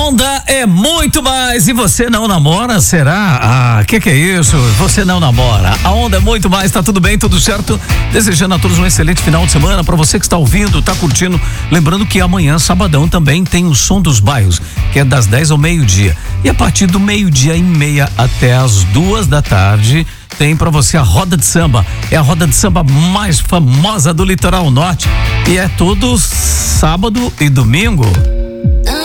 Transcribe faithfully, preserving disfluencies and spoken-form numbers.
onda é muito mais e você não namora, será? Ah, que que é isso? Você não namora. A onda é muito mais, tá tudo bem, tudo certo? Desejando a todos um excelente final de semana. Pra você que está ouvindo, tá curtindo, lembrando que amanhã, sabadão, também tem o Som dos Bairros, que é das dez ao meio-dia. E a partir do meio-dia e meia até as duas da tarde, tem pra você a roda de samba. É a roda de samba mais famosa do litoral norte e é todo sábado e domingo.